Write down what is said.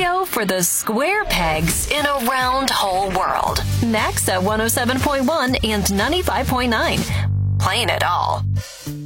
radio for the square pegs in a round hole world. Next at 107.1 and 95.9. Playing it all.